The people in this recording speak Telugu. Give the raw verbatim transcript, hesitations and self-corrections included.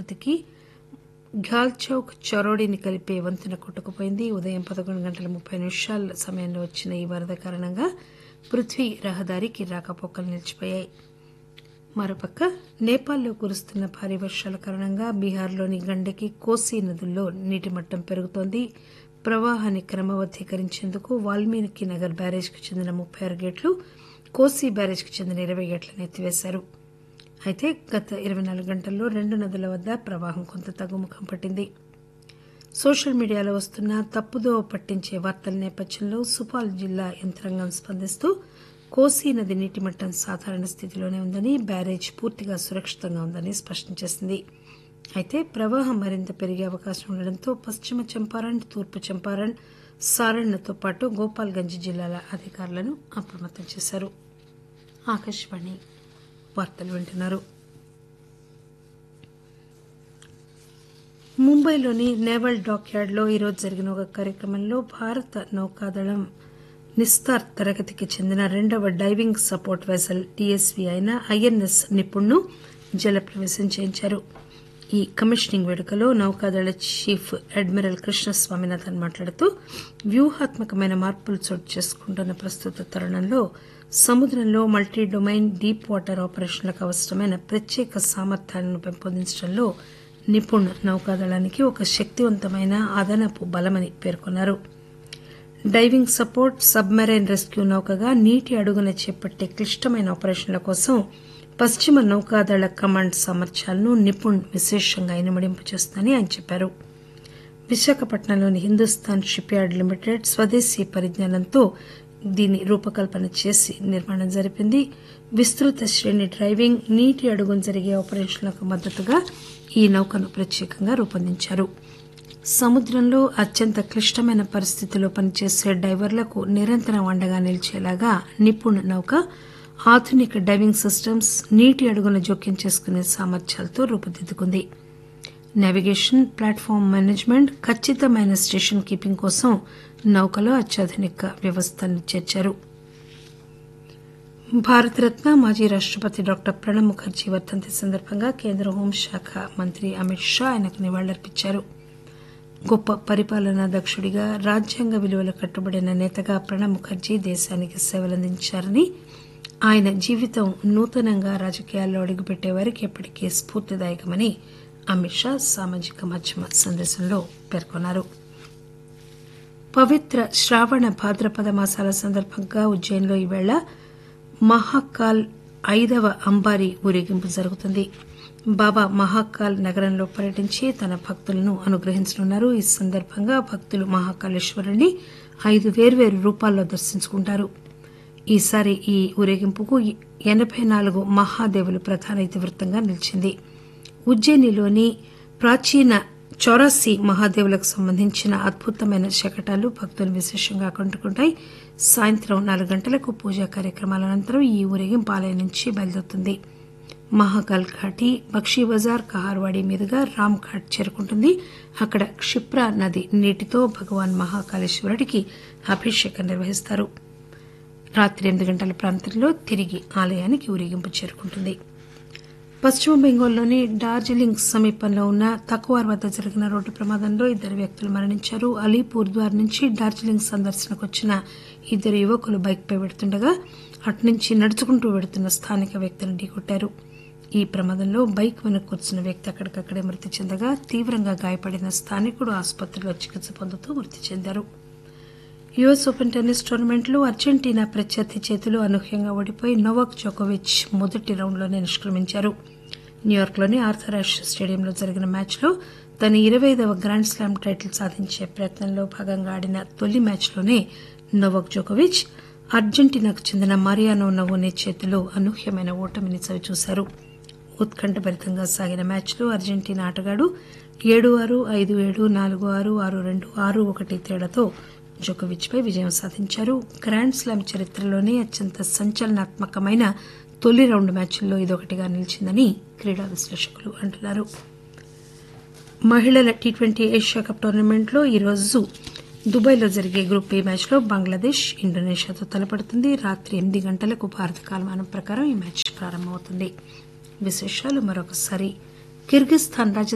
మృతికి ఘాల్చౌక్ చొరోడిని కలిపే వంతెన కొట్టుకుపోయింది. ఉదయం పదకొండు గంటల ముప్పై నిమిషాల సమయంలో వచ్చిన ఈ వరద కారణంగా పృథ్వీ రహదారికి రాకపోకలు నిలిచిపోయాయి. మరోపక్క నేపాల్లో కురుస్తున్న భారీ వర్షాల కారణంగా బీహార్లోని గండకి, కోసీ నదుల్లో నీటిమట్టం పెరుగుతోంది. ప్రవాహాన్ని క్రమబద్దీకరించేందుకు వాల్మీకి నగర్ బ్యారేజ్కు చెందిన ముప్పై ఆరు గేట్లు, కోసీ బ్యారేజ్కు చెందిన ఇరవై గేట్లను ఎత్తివేశారు. అయితే గత ఇరవై నాలుగు గంటల్లో రెండు నదుల వద్ద ప్రవాహం కొంత తగ్గుముఖం పట్టింది. సోషల్ మీడియాలో వస్తున్న తప్పుదోవ పట్టించే వార్తల నేపథ్యంలో సుపాల్ జిల్లా యంత్రాంగం స్పందిస్తూ కోసీ నది నీటిమట్టం సాధారణ స్థితిలోనే ఉందని, బ్యారేజ్ పూర్తిగా సురక్షితంగా ఉందని స్పష్టం చేసింది. అయితే ప్రవాహం మరింత పెరిగే అవకాశం ఉండడంతో పశ్చిమ చంపారణ్, తూర్పు చంపారణ్, సారణ్తో పాటు గోపాల్గంజ్ జిల్లాల అధికారులను అప్రమత్తం చేశారు. ఆకాశవాణి వార్తలు వింటున్నారు. ముంబైలోని నేవల్ డాక్ యార్డ్లో ఈరోజు జరిగిన ఒక కార్యక్రమంలో భారత నౌకాదళం నిస్తార్ తరగతికి చెందిన రెండవ డైవింగ్ సపోర్ట్ వెసల్ టీఎస్వీ అయిన ఐఎన్ఎస్ నిపుణ్ను జలప్రవేశం చేయించారు. ఈ కమిషనింగ్ వేడుకలో నౌకాదళ చీఫ్ అడ్మిరల్ కృష్ణ స్వామినాథన్ మాట్లాడుతూ వ్యూహాత్మకమైన మార్పులు చోటు చేసుకుంటున్న ప్రస్తుత తరుణంలో సముద్రంలో మల్టీ డొమైన్ డీప్ వాటర్ ఆపరేషన్లకు అవసరమైన ప్రత్యేక సామర్థ్యాలను పెంపొందించడంలో నిపుణ్ నౌకాదళానికి ఒక శక్తివంతమైన అదనపు బలమని పేర్కొన్నారు. డైవింగ్ సపోర్ట్, సబ్మెరైన్ రెస్క్యూ నౌకగా నీటి అడుగున చేపట్టే క్లిష్టమైన ఆపరేషన్ల కోసం పశ్చిమ నౌకాదళ కమాండ్ సామర్థ్యాలను నిపుణ్ విశేషంగా ఇనుమడింపు చేస్తుందని ఆయన చెప్పారు. విశాఖపట్నంలోని హిందూస్థాన్ షిప్ యార్డ్ లిమిటెడ్ స్వదేశీ పరిజ్ఞానంతో దీని రూపకల్పన చేసి నిర్మాణం జరిపింది. విస్తృత శ్రేణి డ్రైవింగ్, నీటి అడుగున జరిగే ఆపరేషన్లకు మద్దతుగా ఈ నౌకను ప్రత్యేకంగా రూపొందించారు. సముద్రంలో అత్యంత క్లిష్టమైన పరిస్థితుల్లో పనిచేసే డైవర్లకు నిరంతరం అండగా నిలిచేలాగా నిపుణ్ నౌక ఆధునిక డైవింగ్ సిస్టమ్స్, నీటి అడుగున జోక్యం చేసుకునే సామర్థ్యాలతో రూపుదిద్దుకుంది. నావిగేషన్, ప్లాట్ఫామ్ మేనేజ్మెంట్, ఖచ్చితమైన స్టేషన్ కీపింగ్ కోసం నౌకలో అత్యాధునిక వ్యవస్థలను చేర్చారు. భారతరత్న మాజీ రాష్టపతి డాక్టర్ ప్రణబ్ ముఖర్జీ వర్ధంతి సందర్భంగా కేంద్ర హోంశాఖ మంత్రి అమిత్ షా ఆయనకు నివాళులర్పించారు. గొప్ప పరిపాలనా దక్షుడిగా, రాజ్యాంగ విలువలు కట్టుబడిన నేతగా ప్రణబ్ ముఖర్జీ దేశానికి సేవలందించారని, ఆయన జీవితం నూతనంగా రాజకీయాల్లో అడుగుపెట్టే వారికి ఎప్పటికీ స్ఫూర్తిదాయకమని అమిత్ షా సామాజిక మాధ్యమ సందేశంలో పేర్కొన్నారు. పవిత్ర శ్రావణ భాద్రపద మాసాల సందర్భంగా ఉజ్జయిన్లో ఈవేళ మహాకాల్ ఐదవ అంబారీ ఊరేగింపు జరుగుతుంది. బాబా మహాకాల్ నగరంలో పర్యటించి తన భక్తులను అనుగ్రహించనున్నారు. ఈ సందర్భంగా భక్తులు మహాకాళేశ్వరుని ఐదు వేర్వేరు రూపాల్లో దర్శించుకుంటారు. ఈసారి ఈ ఊరేగింపుకు ఎనబై నాలుగు మహాదేవులు ప్రధాన ఇతివృత్తంగా నిలిచింది. ఉజ్జయినిలోని ప్రాచీన చౌరాసి మహాదేవులకు సంబంధించిన అద్భుతమైన శకటాలు భక్తులను విశేషంగా ఆకట్టుకుంటాయి. సాయంత్రం నాలుగు గంటలకు పూజా కార్యక్రమాల అనంతరం ఈ ఊరేగింపు ఆలయం నుంచి బయలుదేరుతుంది. మహాకాల్ ఘాటి, బక్షీ బజార్, కహార్వాడి మీదుగా రామ్ ఘాట్ చేరుకుంటుంది. అక్కడ క్షిప్రా నది నీటితో భగవాన్ మహాకాళేశ్వరుడికి అభిషేకం నిర్వహిస్తారు. రాత్రి ఎనిమిది గంటల ప్రాంతంలో తిరిగి ఆలయానికి ఊరేగింపు చేరుకుంటుంది. పశ్చిమ బెంగాల్లోని డార్జిలింగ్ సమీపంలో ఉన్న తకువార్ వద్ద జరిగిన రోడ్డు ప్రమాదంలో ఇద్దరు వ్యక్తులు మరణించారు. అలీపూర్ ద్వార్ నుంచి డార్జిలింగ్ సందర్శనకు వచ్చిన ఇద్దరు యువకులు బైక్పై వెడుతుండగా అటునుంచి నడుచుకుంటూ వెడుతున్న స్థానిక వ్యక్తులను ఢీకొట్టారు. ఈ ప్రమాదంలో బైక్ వెనుక కూర్చున్న వ్యక్తి అక్కడికక్కడే మృతి చెందగా తీవ్రంగా గాయపడిన స్థానికుడు ఆసుపత్రిలో చికిత్స పొందుతూ మృతి చెందారు. యుఎస్ ఓపెన్ టెన్నిస్ టోర్నమెంట్లో అర్జెంటీనా ప్రత్యర్థి చేతిలో అనూహ్యంగా ఓడిపోయి నోవాక్ జోకోవిచ్ మొదటి రౌండ్లోనే నిష్క్రమించారు. న్యూయార్క్లోని ఆర్థర్ యాష్ స్టేడియంలో జరిగిన మ్యాచ్లో తన ఇరవై ఐదవ గ్రాండ్ స్లామ్ టైటిల్ సాధించే ప్రయత్నంలో భాగంగా ఆడిన తొలి మ్యాచ్లోనే నోవాక్ జోకోవిచ్ అర్జెంటీనాకు చెందిన mariano నవోనే చేతిలో అనూహ్యమైన ఓటమిని చవిచూశారు. ఉత్కంఠభరితంగా సాగిన మ్యాచ్లో అర్జెంటీనా ఆటగాడు ఏడు ఆరు, ఐదు ఏడు, నాలుగు ఆరు, ఆరు రెండు, ఆరు ఒకటి తేడాతో జోకోవిచ్ పై విజయం సాధించారు. గ్రాండ్ స్లామ్ చరిత్రలోనే అత్యంత సంచలనాత్మకమైన తొలి రౌండ్ మ్యాచ్ల్లో ఇదొకటిగా నిలిచిందని క్రీడా విశ్లేషకులు అంటున్నారు. మహిళల టీ ట్వంటీ ఏషియా కప్ టోర్నమెంట్లో ఈరోజు దుబాయ్లో జరిగే గ్రూప్ ఏ మ్యాచ్లో బంగ్లాదేశ్ ఇండోనేషియాతో తలపడుతుంది. రాత్రి ఎనిమిది గంటలకు భారత కాలమానం ప్రకారం ఈ మ్యాచ్ ప్రారంభమవుతుంది. విశేషాలు మరొకసారి. కిర్గిస్థాన్